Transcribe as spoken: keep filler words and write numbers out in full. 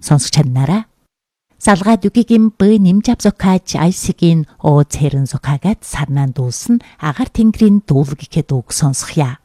сонсож чаднараа. Салгаа дүгигийн бë нэмж авсокаач айсигийн оо цэрэн сокагат сарнаан дуулсан агаар тэнгэрийн дуулаг гэхэд үг сонсохъя.